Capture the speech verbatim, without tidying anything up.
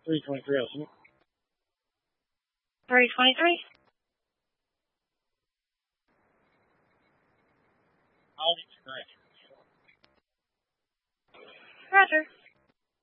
three twenty-three, isn't it? three twenty-three? I'll get scratch. Roger.